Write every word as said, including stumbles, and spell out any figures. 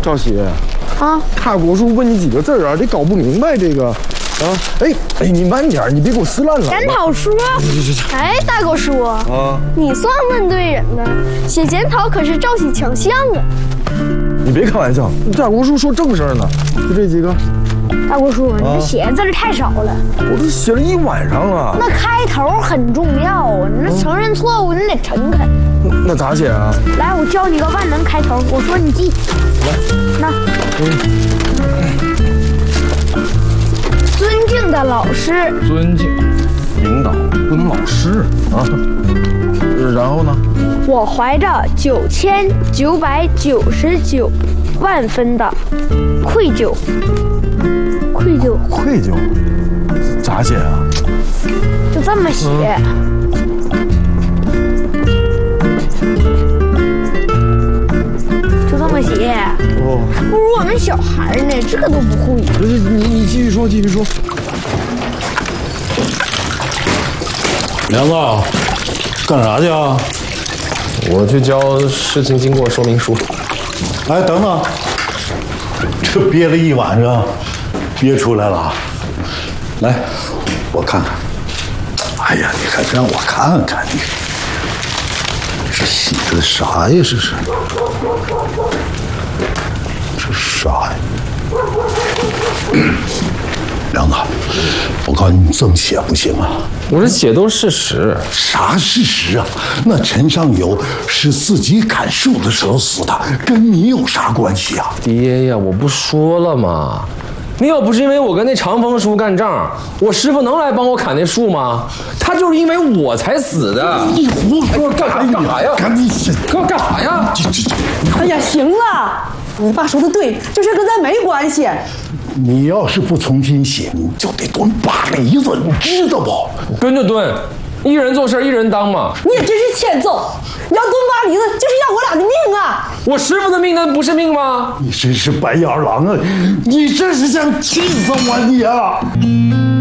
赵喜， 啊， 大国叔问你几个字儿啊，得搞不明白这个。啊，哎哎，你慢点，你别给我撕烂了。 检讨书。哎，大国叔啊，你算问对人了。写检讨可是赵喜强项啊。 你别开玩笑，大国叔说正事儿呢。就这几个。 大国叔，你写的字儿太少了。 我都写了一晚上了。 那开头很重要啊，你这承认错误，你得诚恳。 那咋写啊？ 来，我教你个万能开头，我说你记。 来， 那。 嗯。 尊敬的老师， 尊敬领导不能老师啊。然后呢？ 我怀着九千九百九十九万分的愧疚，愧疚， 愧疚，咋写啊？ 就这么写。就这么写。哦，不如我们小孩呢，这都不会。 你你你继续说，继续说。 梁子，干啥去啊？ 我去交事情经过说明书。 哎，等等，这憋了一晚上，憋出来了。来，我看看。哎呀，你看，让我看看你，这写的啥呀？这是，这啥呀？梁子，我告诉你，你这么写不行啊！ 我这写都是事实。 啥事实啊？那陈尚友是自己砍树的时候死的，跟你有啥关系啊？ 爹呀，我不说了吗？你要不是因为我跟那长风叔干仗，我师傅能来帮我砍那树吗？他就是因为我才死的。 你胡说干啥干啥呀？ 赶紧写， 给我干啥呀？ 这这这！ 哎呀，行了，你爸说的对，这事跟咱没关系。 你要是不重新写，你就得蹲八辈子，你知道不？ 蹲就蹲，一人做事一人当嘛。 你也真是欠揍！你要蹲八梨子，就是要我俩的命啊！ 我师傅的命那不是命吗？ 你真是白眼狼啊！你这是想气死我你啊！